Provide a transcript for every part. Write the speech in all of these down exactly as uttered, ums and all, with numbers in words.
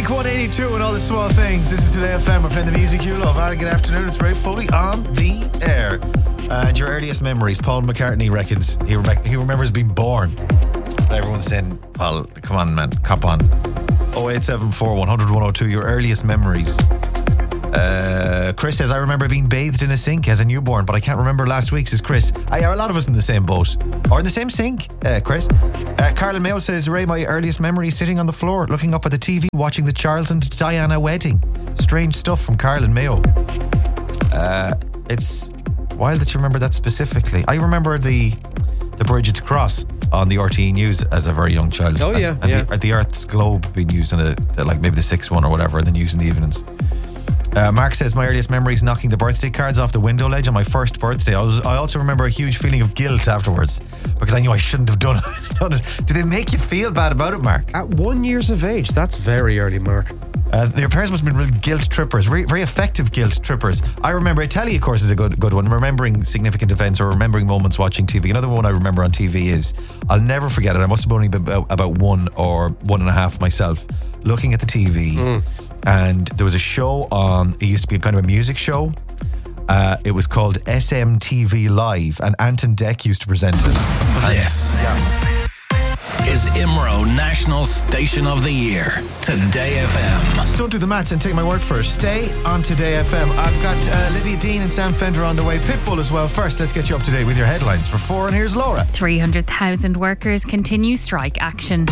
Blink one eighty-two and all the small things. This is Today F M. We're playing the music you love. Alan, good afternoon. It's Ray Foley on the air. Uh, and your earliest memories. Paul McCartney reckons he, rem- he remembers being born. Everyone's saying, Paul, come on, man, cop on. oh eight seven four, one hundred, one oh two, your earliest memories. Uh, Chris says, I remember being bathed in a sink as a newborn, but I can't remember last week, says Chris. I, are a lot of us in the same boat. Or in the same sink, uh, Chris. Uh, Carlin Mayo says, Ray, my earliest memory is sitting on the floor, looking up at the T V, watching the Charles and Diana wedding. Strange stuff from Carlin Mayo. Uh, it's wild that you remember that specifically. I remember the the Bridget's Cross on the R T E News as a very young child. Oh, yeah. And, and yeah. The, the Earth's globe being used in the, the, like maybe the sixth one or whatever, and then used in the evenings. Uh, Mark says, my earliest memory is knocking the birthday cards off the window ledge on my first birthday. I was. I also remember a huge feeling of guilt afterwards because I knew I shouldn't have done it. Do they make you feel bad about it, Mark? At one years of age, that's very early, Mark. Uh, your parents must have been real guilt trippers, very, very effective guilt trippers. I remember, Telly, of course, is a good good one. Remembering significant events or remembering moments watching T V. Another one I remember on T V is, I'll never forget it. I must have only been about, about one or one and a half myself, looking at the T V. Mm. And there was a show on, it used to be kind of a music show. Uh, it was called S M T V Live, and Anton Deck used to present it. This yeah. is I M R O National Station of the Year, Today F M. Just don't do the maths and take my word for it. Stay on Today F M. I've got uh, Lydia Dean and Sam Fender on the way. Pitbull as well. First, let's get you up to date with your headlines for four, and here's Laura. three hundred thousand workers continue strike action.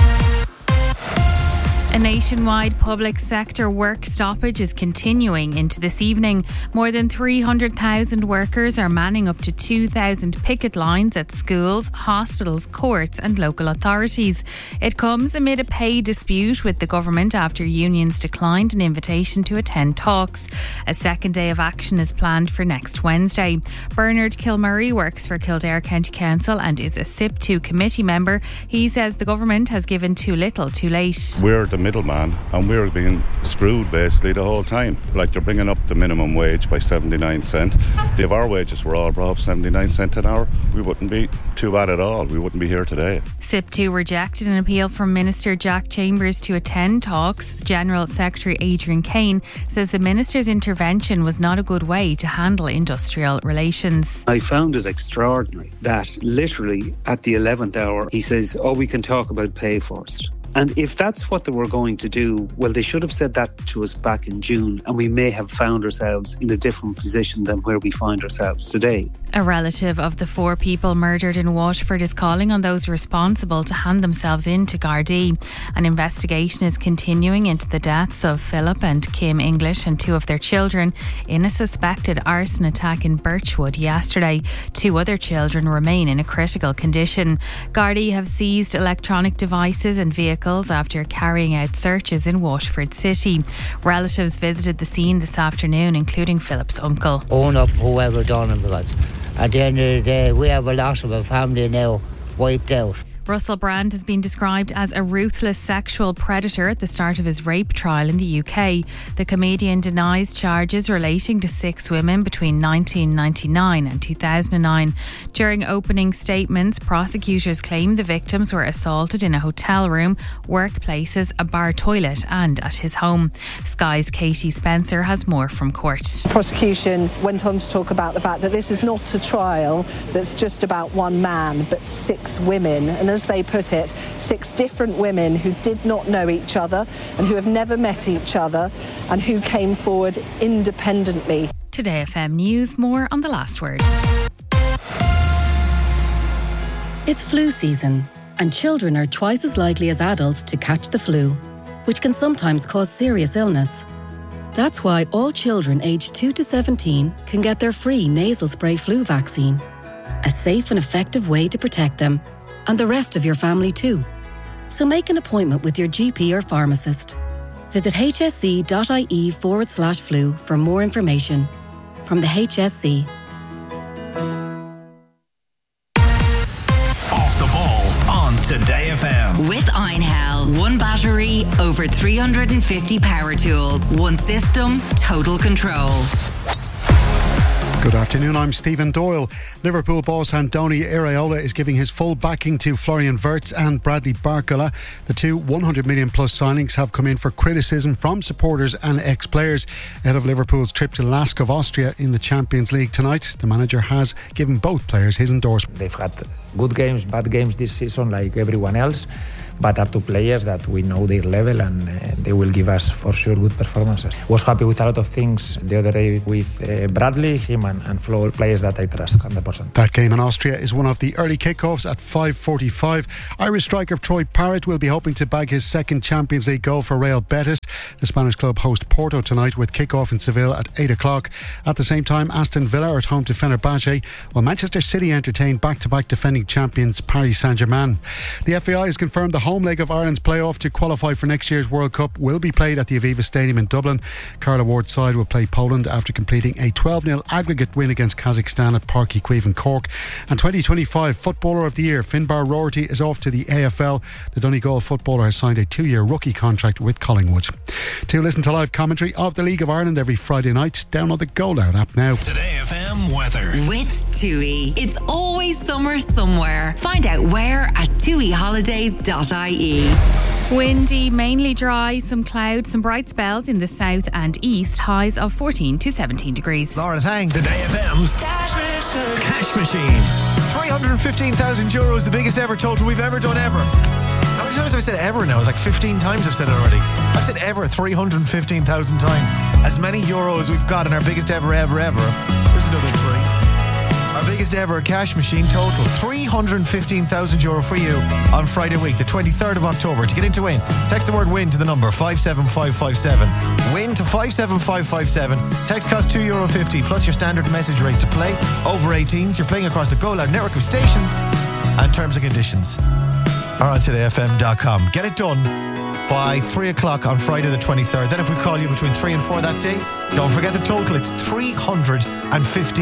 A nationwide public sector work stoppage is continuing into this evening. More than three hundred thousand workers are manning up to two thousand picket lines at schools, hospitals, courts and local authorities. It comes amid a pay dispute with the government after unions declined an invitation to attend talks. A second day of action is planned for next Wednesday. Bernard Kilmurray works for Kildare County Council and is a S I P two committee member. He says the government has given too little too late. We're the middleman and we're being screwed basically the whole time. Like, they're bringing up the minimum wage by seventy-nine cent. If our wages were all brought up seventy-nine cent an hour, we wouldn't be too bad at all. We wouldn't be here today. S I P two rejected an appeal from Minister Jack Chambers to attend talks. General Secretary Adrian Kane says the Minister's intervention was not a good way to handle industrial relations. I found it extraordinary that literally at the eleventh hour he says, oh, we can talk about pay first. And if that's what they were going to do, well, they should have said that to us back in June, and we may have found ourselves in a different position than where we find ourselves today. A relative of the four people murdered in Waterford is calling on those responsible to hand themselves in to Gardaí. An investigation is continuing into the deaths of Philip and Kim English and two of their children in a suspected arson attack in Birchwood yesterday. Two other children remain in a critical condition. Gardaí have seized electronic devices and vehicles after carrying out searches in Waterford City. Relatives visited the scene this afternoon, including Philip's uncle. Own up whoever done it, because at the end of the day we have a lot of a family now wiped out. Russell Brand has been described as a ruthless sexual predator at the start of his rape trial in the U K. The comedian denies charges relating to six women between nineteen ninety-nine and two thousand nine. During opening statements, prosecutors claim the victims were assaulted in a hotel room, workplaces, a bar toilet and at his home. Sky's Katie Spencer has more from court. The prosecution went on to talk about the fact that this is not a trial that's just about one man, but six women. And as they put it, six different women who did not know each other and who have never met each other and who came forward independently. Today F M News, more on the last word. It's flu season, and children are twice as likely as adults to catch the flu, which can sometimes cause serious illness. That's why all children aged two to seventeen can get their free nasal spray flu vaccine, a safe and effective way to protect them and the rest of your family too. So make an appointment with your G P or pharmacist. Visit hsc.ie forward slash flu for more information. From the H S C. Off the ball on Today F M. With Einhell. One battery, over three hundred fifty power tools. One system, total control. Good afternoon, I'm Stephen Doyle. Liverpool boss Andoni Iraola is giving his full backing to Florian Wirtz and Bradley Barcola. The two one hundred million plus signings have come in for criticism from supporters and ex-players ahead of Liverpool's trip to Lask of Austria in the Champions League tonight. The manager has given both players his endorsement. They've had good games, bad games this season like everyone else, but are two players that we know their level and uh, they will give us for sure good performances. Was happy with a lot of things the other day with uh, Bradley, him and, and Flo, players that I trust one hundred percent. That game in Austria is one of the early kickoffs at five forty-five. Irish striker Troy Parrott will be hoping to bag his second Champions League goal for Real Betis. The Spanish club host Porto tonight with kickoff in Seville at eight o'clock. At the same time, Aston Villa are at home to Fenerbahce, while Manchester City entertain back-to-back defending champions Paris Saint-Germain. The F A I has confirmed the home leg of Ireland's playoff to qualify for next year's World Cup will be played at the Aviva Stadium in Dublin. Carla Ward's side will play Poland after completing a twelve nil aggregate win against Kazakhstan at Páirc Uí Chaoimh in Cork. And twenty twenty-five Footballer of the Year Finbar Roherty is off to the A F L. The Donegal footballer has signed a two-year rookie contract with Collingwood. To listen to live commentary of the League of Ireland every Friday night, download the Go Loud app now. Today F M weather. With TUI. It's always summer somewhere. Find out where at tui holidays dot I E. Windy, mainly dry, some clouds, some bright spells in the south and east, highs of fourteen to seventeen degrees. Laura, thanks. Today F M's Cash Machine. three hundred fifteen thousand euros, the biggest ever total we've ever done ever. How many times have I said ever now? It's like fifteen times I've said it already. I've said ever three hundred fifteen thousand times. As many euros we've got in our biggest ever, ever, ever. There's another three. Our biggest ever cash machine total, three hundred fifteen thousand euro for you on Friday week, the twenty-third of October. To get in to win, text the word win to the number five seven five five seven. Win to five seven five five seven. Text costs two euro fifty plus your standard message rate to play. Over eighteens, you're playing across the Go Loud network of stations, and terms and conditions are on today f m dot com. Get it done by three o'clock on Friday the twenty-third. Then if we call you between three and four that day, don't forget the total, it's three hundred fifteen.